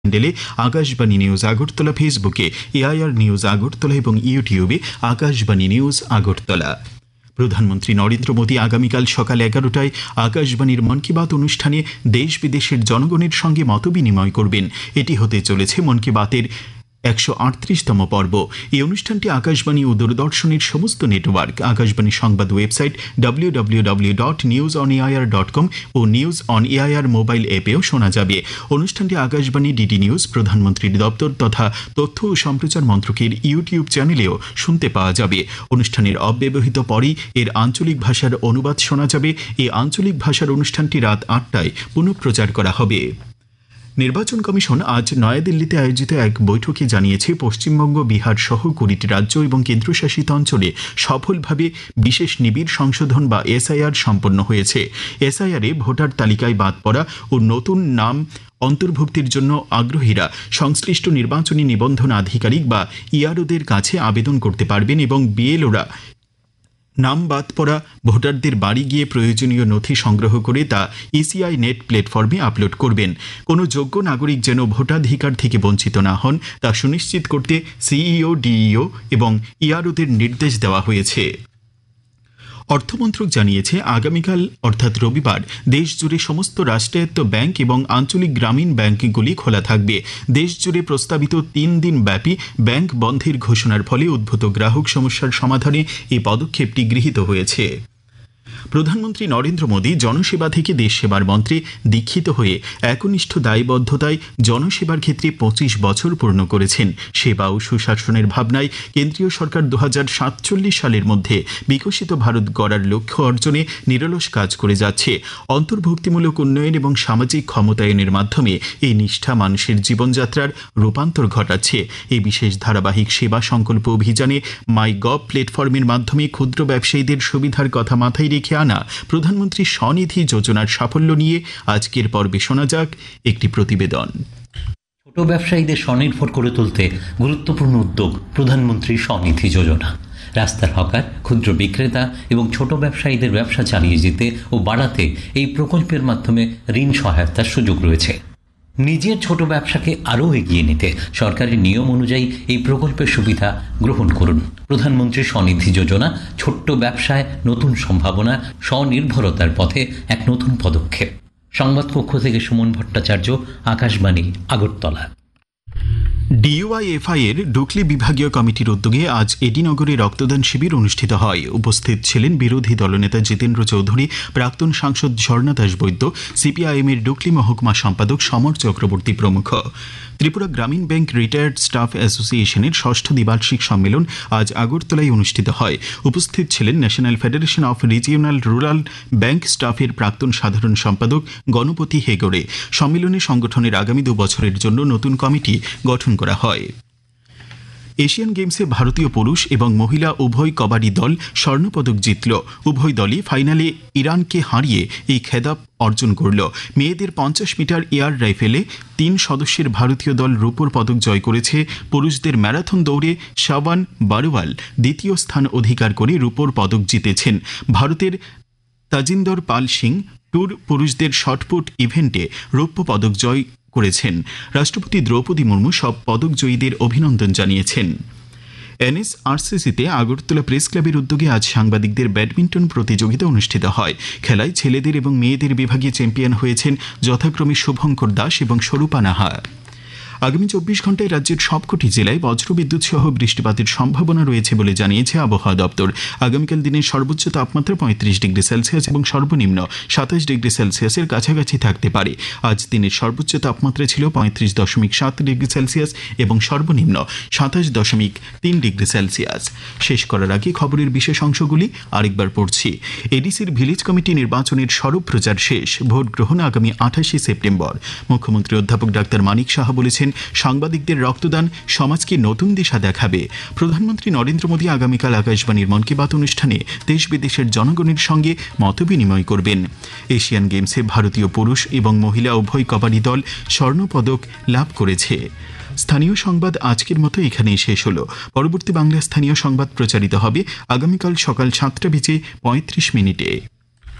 হ্যান্ডেলে আকাশবাণী নিউজ আগরতলা, ফেসবুকে AIR news Agartala এবং ইউটিউবে আকাশবাণী নিউজ আগরতলা। প্রধানমন্ত্রী নরেন্দ্র মোদী আগামীকাল সকাল 11টায় আকাশবাণীর মন কি বাত অনুষ্ঠানে দেশ বিদেশের জনগণের সঙ্গে মতবিনিময় করবেন। এটি হতে চলেছে মন কি বাতের 138তম পর্ব। এই অনুষ্ঠানটি আকাশবাণী ও দূরদর্শনের সমস্ত নেটওয়ার্ক, আকাশবাণী সংবাদ website www.newsonair.com O news on AIR mobile অ্যাপেও শোনা যাবে। অনুষ্ঠানটি আকাশবাণী, ডিডি নিউজ, প্রধানমন্ত্রীর দপ্তর তথা তথ্য ও সম্প্রচার মন্ত্রকের ইউটিউব চ্যানেলেও শুনতে পাওয়া যাবে। অনুষ্ঠানের অব্যবহিত পরেই এর আঞ্চলিক ভাষার অনুবাদ শোনা যাবে। এই আঞ্চলিক ভাষার অনুষ্ঠানটি রাত 8টায় পুনঃপ্রচার করা হবে। নির্বাচন কমিশন আজ নয়াদিল্লিতে আয়োজিত এক বৈঠকে জানিয়েছে, পশ্চিমবঙ্গ, বিহার সহ 20টি রাজ্য এবং কেন্দ্রশাসিত অঞ্চলে সফলভাবে বিশেষ নিবিড় সংশোধন বা এসআইআর সম্পন্ন হয়েছে। এসআইআরে ভোটার তালিকায় বাদ পড়া ও নতুন নাম অন্তর্ভুক্তির জন্য আগ্রহীরা সংশ্লিষ্ট নির্বাচনী নিবন্ধন আধিকারিক বা ইআরওদের কাছে আবেদন করতে পারবেন এবং বিএলওরা নাম বাদ পড়া ভোটারদের বাড়ি গিয়ে প্রয়োজনীয় নথি সংগ্রহ করে তা ইসিআই নেট প্ল্যাটফর্মে আপলোড করবেন। কোনো যোগ্য নাগরিক যেন ভোটাধিকার থেকে বঞ্চিত না হন তা সুনিশ্চিত করতে সিইও, ডিইও এবং ইআরওদের নির্দেশ দেওয়া হয়েছে। অর্থমন্ত্রক জানিয়েছে, আগামীকাল অর্থাৎ রবিবার দেশজুড়ে সমস্ত রাষ্ট্রায়ত্ত ব্যাংক এবং আঞ্চলিক গ্রামীণ ব্যাংকগুলি খোলা থাকবে। দেশজুড়ে প্রস্তাবিত 3 দিন ব্যাপী ব্যাংক বন্ধের ঘোষণার ফলে উদ্ভূত গ্রাহক সমস্যার সমাধানে এই পদক্ষেপটি গৃহীত হয়েছে। প্রধানমন্ত্রী নরেন্দ্র মোদী জনসেবা থেকে দেশ সেবার মন্ত্রে দীক্ষিত হয়ে একনিষ্ঠ দায়বদ্ধতায় জনসেবার ক্ষেত্রে 25 বছর পূর্ণ করেছেন। সেবা ও সুশাসনের ভাবনায় কেন্দ্রীয় সরকার 2047 সালের মধ্যে বিকশিত ভারত গড়ার লক্ষ্য অর্জনে নিরলস কাজ করে যাচ্ছে। অন্তর্ভুক্তিমূলক উন্নয়ন এবং সামাজিক ক্ষমতায়নের মাধ্যমে এই নিষ্ঠা মানুষের জীবনযাত্রার রূপান্তর ঘটাচ্ছে। এই বিশেষ ধারাবাহিক সেবা সংকল্প অভিযানে মাই গভ প্ল্যাটফর্মের মাধ্যমে ক্ষুদ্র ব্যবসায়ীদের সুবিধার কথা মাথায় রেখে আনা প্রধানমন্ত্রী স্বনিধি যোজনার সাফল্য নিয়ে আজকের পর্বে শোনা যাক একটি প্রতিবেদন। ছোট ব্যবসায়ীদের স্বনির্ভর করে তুলতে গুরুত্বপূর্ণ উদ্যোগ প্রধানমন্ত্রী স্বনিধি যোজনা। রাস্তার হকার, ক্ষুদ্র বিক্রেতা এবং ছোট ব্যবসায়ীদের ব্যবসা চালিয়ে যেতে ও বাড়াতে এই প্রকল্পের মাধ্যমে ঋণ সহায়তার সুযোগ রয়েছে। নিজের ছোট ব্যবসাকে আরও এগিয়ে নিতে সরকারের নিয়ম অনুযায়ী এই প্রকল্পের সুবিধা গ্রহণ করুন। প্রধানমন্ত্রী স্বনিধি যোজনা ছোট্ট ব্যবসায় নতুন সম্ভাবনা, স্বনির্ভরতার পথে এক নতুন পদক্ষেপ। সংবাদকক্ষ থেকে সুমন ভট্টাচার্য, আকাশবাণী, আগরতলা। ডিওয়াইএফআই এর ডুকলি বিভাগীয় কমিটির উদ্যোগে আজ এডিনগরে রক্তদান শিবির অনুষ্ঠিত হয়। উপস্থিত ছিলেন বিরোধী দলনেতা জিতেন্দ্র চৌধুরী, প্রাক্তন সাংসদ ঝর্ণা দাস বৈদ্য, সিপিআইএম এর ডুকলি মহকুমা সম্পাদক সমর চক্রবর্তী প্রমুখ। ত্রিপুরা গ্রামীণ ব্যাংক রিটায়ার্ড স্টাফ অ্যাসোসিয়েশনের 6ষ্ঠ দ্বিবার্ষিক সম্মেলন আজ আগরতলায় অনুষ্ঠিত হয়। উপস্থিত ছিলেন national federation of regional rural bank স্টাফের প্রাক্তন সাধারণ সম্পাদক গণপতি হেগড়ে। সম্মেলনে সংগঠনের আগামী 2 বছরের জন্য নতুন কমিটি গঠন করা হয়। এশিয়ান গেমসে ভারতীয় পুরুষ এবং মহিলা উভয় কবাডি দল স্বর্ণপদক জিতল। উভয় দলই ফাইনালে ইরানকে হারিয়ে এই খেতাব অর্জন করল। মেয়েদের 50 মিটার এয়ার রাইফেলে 3 সদস্যের ভারতীয় দল রূপোর পদক জয় করেছে। পুরুষদের ম্যারাথন দৌড়ে শাবান বারওয়াল দ্বিতীয় স্থান অধিকার করে রূপোর পদক জিতেছেন। ভারতের তাজিন্দর পাল সিং ট্যুর পুরুষদের শটপুট ইভেন্টে রৌপ্য পদক জয় করেছেন। রাষ্ট্রপতি দ্রৌপদী মুর্মু সব পদক জয়ীদের অভিনন্দন জানিয়েছেন। এনএসআরসিসিতে আগরতলা প্রেস ক্লাবের উদ্যোগে আজ সাংবাদিকদের ব্যাডমিন্টন প্রতিযোগিতা অনুষ্ঠিত হয়। খেলায় ছেলেদের এবং মেয়েদের বিভাগে চ্যাম্পিয়ন হয়েছেন যথাক্রমে শুভঙ্কর দাস এবং স্বরূপা নাহা। আগামী 24 ঘন্টায় রাজ্যের সবকটি জেলায় বজ্রবিদ্যুৎ সহ বৃষ্টিপাতের সম্ভাবনা রয়েছে বলে জানিয়েছে আবহাওয়া দপ্তর। আগামীকাল দিনের সর্বোচ্চ তাপমাত্রা 35 ডিগ্রি সেলসিয়াস এবং সর্বনিম্ন 27 ডিগ্রি সেলসিয়াসের কাছাকাছি থাকতে পারে। আজ দিনের সর্বোচ্চ তাপমাত্রা ছিল 35.7 ডিগ্রি সেলসিয়াস এবং সর্বনিম্ন 27.3 ডিগ্রি সেলসিয়াস। শেষ করার আগে খবরের বিশেষ অংশগুলি আরেকবার পড়ছি। এডিসির ভিলেজ কমিটি নির্বাচনের সরব প্রচার শেষ। ভোট গ্রহণ আগামী 28 সেপ্টেম্বর। মুখ্যমন্ত্রী অধ্যাপক ডাক্তার মানিক সাহা বলেছেন, সাংবাদিকদের রক্তদান সমাজকে নতুন দিশা দেখাবে। প্রধানমন্ত্রী নরেন্দ্র মোদী আগামীকাল আকাশবাণীর মন কি বাত অনুষ্ঠানে দেশ বিদেশের জনগণের সঙ্গে মতবিনিময় করবেন। এশিয়ান গেমসে ভারতীয় পুরুষ এবং মহিলা উভয় কবাডি দল স্বর্ণপদক লাভ করেছে। স্থানীয় সংবাদ আজকের মতো এখানেই শেষ হলো। পরবর্তী বাংলা স্থানীয় সংবাদ প্রচারিত হবে আগামীকাল সকাল 7:35